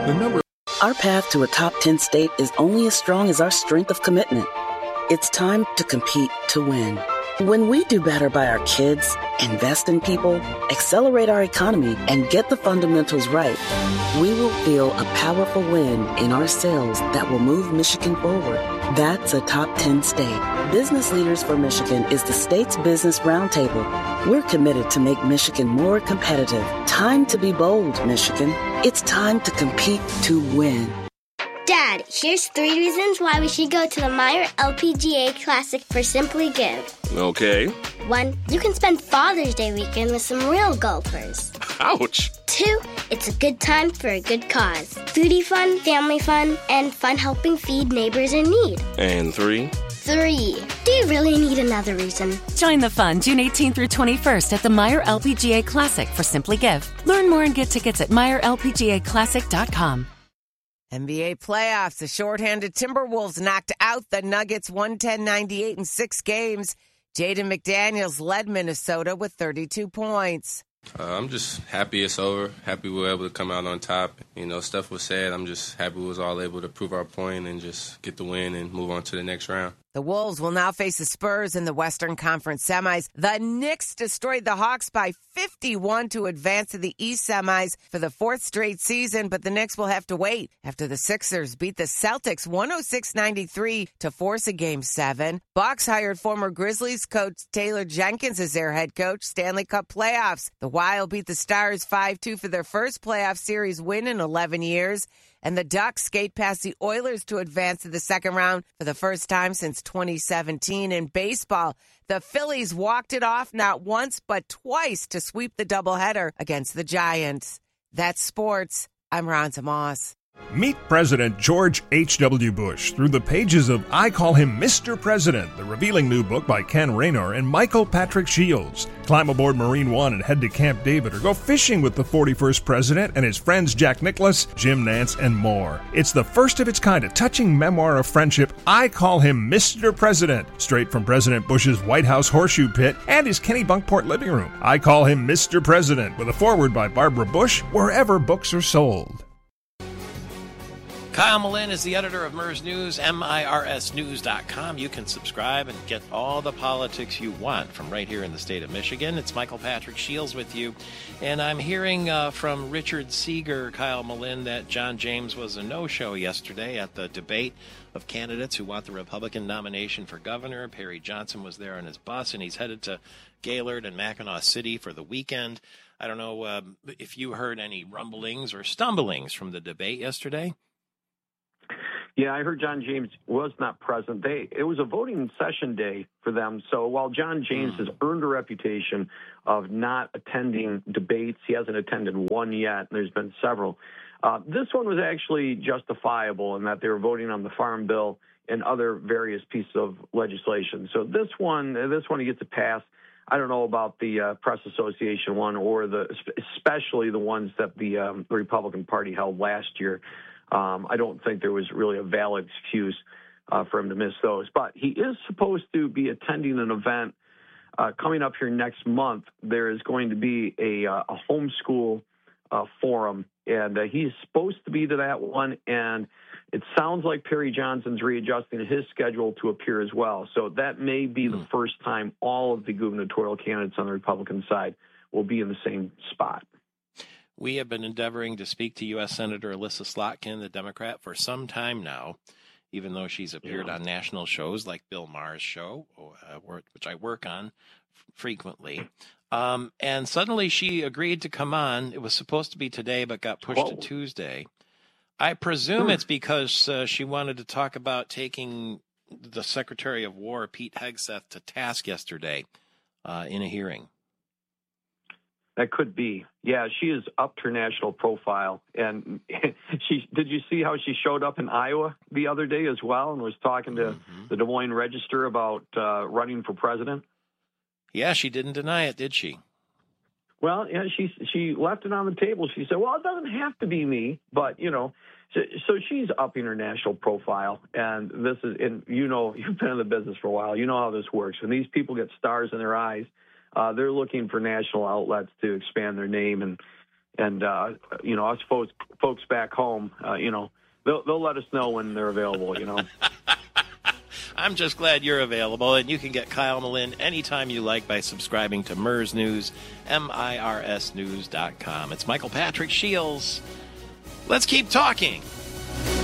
The number. Our path to a top 10 state is only as strong as our strength of commitment. It's time to compete to win. When we do better by our kids, invest in people, accelerate our economy, and get the fundamentals right, we will feel a powerful win in our sales that will move Michigan forward. That's a top 10 state. Business Leaders for Michigan is the state's business roundtable. We're committed to make Michigan more competitive. Time to be bold, Michigan. It's time to compete to win. Dad, here's 3 reasons why we should go to the Meyer LPGA Classic for Simply Give. Okay. 1, you can spend Father's Day weekend with some real golfers. Ouch. 2, it's a good time for a good cause. Foodie fun, family fun, and fun helping feed neighbors in need. And 3. 3, do you really need another reason? Join the fun June 18th through 21st at the Meyer LPGA Classic for Simply Give. Learn more and get tickets at MeyerLPGAClassic.com. NBA playoffs. The shorthanded Timberwolves knocked out the Nuggets 110-98 in 6 games. Jaden McDaniels led Minnesota with 32 points. I'm just happy it's over. Happy we were able to come out on top. You know, stuff was said. I'm just happy we was all able to prove our point and just get the win and move on to the next round. The Wolves will now face the Spurs in the Western Conference semis. The Knicks destroyed the Hawks by 51 to advance to the East semis for the 4th straight season, but the Knicks will have to wait after the Sixers beat the Celtics 106-93 to force a Game 7. Bucks hired former Grizzlies coach Taylor Jenkins as their head coach. Stanley Cup playoffs. The Wild beat the Stars 5-2 for their first playoff series win in 11 years. And the Ducks skate past the Oilers to advance to the second round for the first time since 2017. In baseball, the Phillies walked it off not once but twice to sweep the doubleheader against the Giants. That's sports. I'm Ronza Moss. Meet President George H.W. Bush through the pages of I Call Him Mr. President, the revealing new book by Ken Raynor and Michael Patrick Shields. Climb aboard Marine One and head to Camp David or go fishing with the 41st President and his friends Jack Nicklaus, Jim Nance, and more. It's the first of its kind, a touching memoir of friendship. I Call Him Mr. President, straight from President Bush's White House horseshoe pit and his Kennebunkport living room. I Call Him Mr. President, with a foreword by Barbara Bush, wherever books are sold. Kyle Malin is the editor of MERS News, MIRSnews.com. You can subscribe and get all the politics you want from right here in the state of Michigan. It's Michael Patrick Shields with you. And I'm hearing from Richard Seeger, Kyle Malin, that John James was a no-show yesterday at the debate of candidates who want the Republican nomination for governor. Perry Johnson was there on his bus, and he's headed to Gaylord and Mackinac City for the weekend. I don't know if you heard any rumblings or stumblings from the debate yesterday. Yeah, I heard John James was not present. It was a voting session day for them. So while John James has earned a reputation of not attending debates, he hasn't attended one yet. There's been several. This one was actually justifiable in that they were voting on the Farm Bill and other various pieces of legislation. So this one he gets a pass. I don't know about the Press Association one or especially the ones that the Republican Party held last year. I don't think there was really a valid excuse for him to miss those. But he is supposed to be attending an event coming up here next month. There is going to be a homeschool forum, and he's supposed to be to that one. And it sounds like Perry Johnson's readjusting his schedule to appear as well. So that may be the first time all of the gubernatorial candidates on the Republican side will be in the same spot. We have been endeavoring to speak to U.S. Senator Alyssa Slotkin, the Democrat, for some time now, even though she's appeared on national shows like Bill Maher's show, which I work on frequently. And suddenly she agreed to come on. It was supposed to be today, but got pushed to Tuesday. I presume it's because she wanted to talk about taking the Secretary of War, Pete Hegseth, to task yesterday in a hearing. That could be. Yeah, she has upped her national profile. And did you see how she showed up in Iowa the other day as well and was talking to the Des Moines Register about running for president? Yeah, she didn't deny it, did she? Well, yeah, she left it on the table. She said, well, it doesn't have to be me, but, you know, so she's upping her national profile. And this is, and you know, you've been in the business for a while. You know how this works. When these people get stars in their eyes, they're looking for national outlets to expand their name And us folks back home, they'll let us know when they're available. I'm just glad you're available, and you can get Kyle Malin anytime you like by subscribing to MERS News, MIRSnews.com. It's Michael Patrick Shields. Let's keep talking.